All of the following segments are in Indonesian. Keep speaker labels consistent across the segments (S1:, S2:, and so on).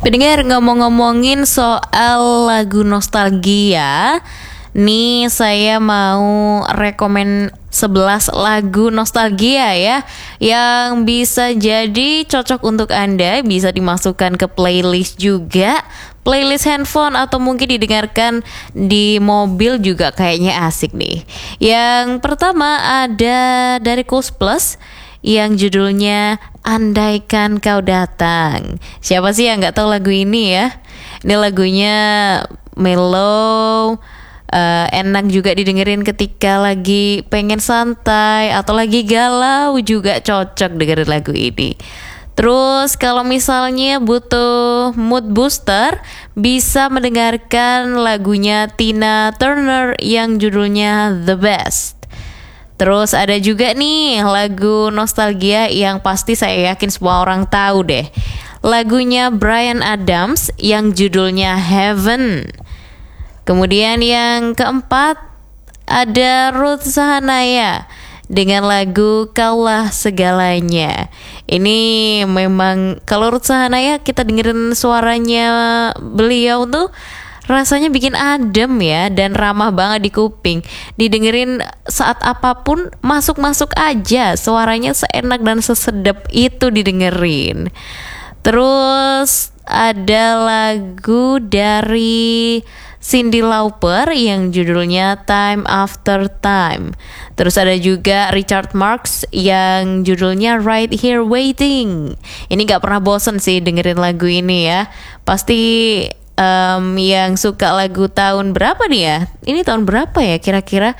S1: Pendengar, ngomong-ngomongin soal lagu nostalgia, nih saya mau rekomen 11 lagu nostalgia ya, yang bisa jadi cocok untuk Anda, bisa dimasukkan ke playlist juga, playlist handphone atau mungkin didengarkan di mobil juga kayaknya asik nih. Yang pertama ada dari Koes Plus yang judulnya Andaikan Kau Datang. Siapa sih yang nggak tahu lagu ini ya? Ini lagunya mellow, enak juga didengerin ketika lagi pengen santai atau lagi galau, juga cocok dengerin lagu ini. Terus kalau misalnya butuh mood booster, bisa mendengarkan lagunya Tina Turner yang judulnya The Best. Terus ada juga nih lagu nostalgia yang pasti saya yakin semua orang tahu deh. Lagunya Bryan Adams yang judulnya Heaven. Kemudian yang keempat ada Ruth Sahanaya dengan lagu Kaulah Segalanya. Ini memang kalau Ruth Sahanaya kita dengerin suaranya beliau tuh rasanya bikin adem ya, dan ramah banget di kuping. Didengerin saat apapun, masuk-masuk aja. Suaranya seenak dan sesedap itu didengerin. Terus ada lagu dari Cyndi Lauper yang judulnya Time After Time. Terus ada juga Richard Marx yang judulnya Right Here Waiting. Ini gak pernah bosen sih dengerin lagu ini ya. Pasti yang suka lagu tahun berapa nih ya? Ini tahun berapa ya kira-kira?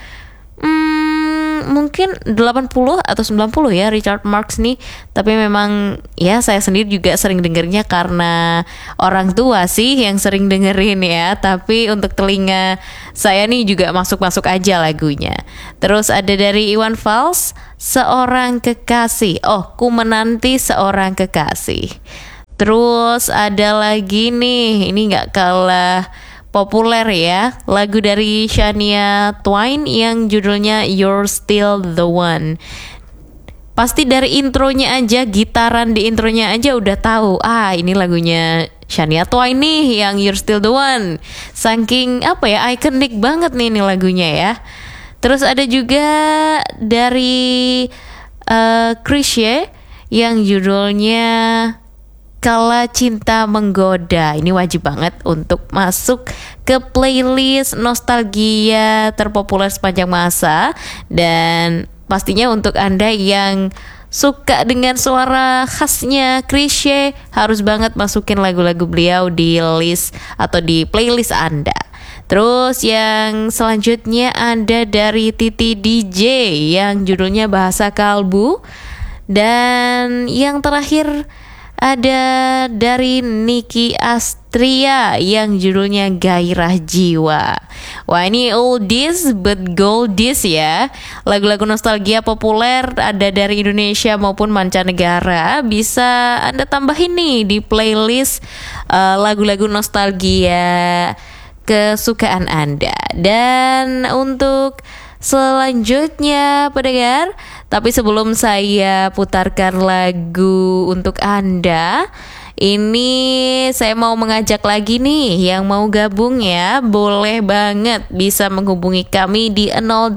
S1: Mungkin 80 atau 90 ya Richard Marx nih. Tapi memang ya saya sendiri juga sering dengernya karena orang tua sih yang sering dengerin ya. Tapi untuk telinga saya nih juga masuk-masuk aja lagunya. Terus ada dari Iwan Fals, Seorang Kekasih. Oh, Ku Menanti Seorang Kekasih. Terus ada lagi nih, ini gak kalah populer ya, lagu dari Shania Twain yang judulnya You're Still the One. Pasti dari intronya aja, gitaran di intronya aja udah tahu, ini lagunya Shania Twain nih yang You're Still the One. Saking ikonik banget nih ini lagunya ya. Terus ada juga dari Chrisye yang judulnya Kala Cinta Menggoda. Ini wajib banget untuk masuk ke playlist nostalgia terpopuler sepanjang masa. Dan pastinya untuk Anda yang suka dengan suara khasnya Chrisye, harus banget masukin lagu-lagu beliau di list atau di playlist Anda. Terus yang selanjutnya ada dari Titi DJ yang judulnya Bahasa Kalbu. Dan yang terakhir ada dari Nicky Astria yang judulnya Gairah Jiwa. Wah, ini oldies but goldies ya. Lagu-lagu nostalgia populer ada dari Indonesia maupun mancanegara. Bisa Anda tambahin nih di playlist lagu-lagu nostalgia kesukaan Anda. Dan untuk selanjutnya pendengar, tapi sebelum saya putarkan lagu untuk Anda, ini saya mau mengajak lagi nih yang mau gabung ya, boleh banget bisa menghubungi kami di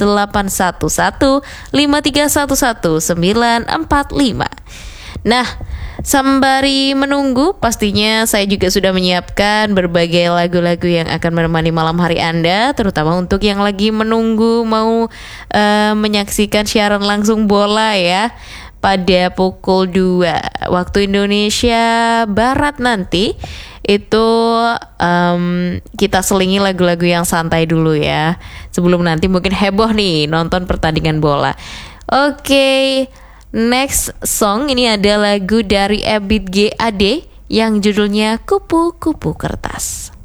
S1: 0811 5311 945. Nah, sembari menunggu, pastinya saya juga sudah menyiapkan berbagai lagu-lagu yang akan menemani malam hari Anda, terutama untuk yang lagi menunggu mau menyaksikan siaran langsung bola ya, pada pukul 2 waktu Indonesia Barat nanti. Itu kita selingi lagu-lagu yang santai dulu ya, sebelum nanti mungkin heboh nih nonton pertandingan bola. Oke. Next song ini ada lagu dari Ebit G. Ade yang judulnya Kupu-Kupu Kertas.